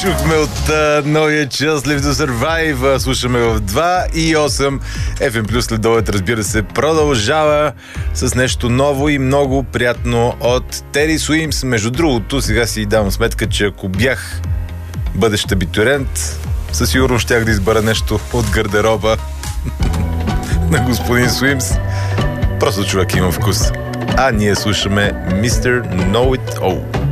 Чухме от новия час Live to Survive. Слушаме в 2 и 8. FM Plus следовет, разбира се, продължава с нещо ново и много приятно от Тери Суимс. Между другото, сега си давам сметка, че ако бях бъдещ абитуриент, със сигурност щях да избера нещо от гардероба на господин Суимс. Просто човек има вкус. А ние слушаме Mr. Know It All.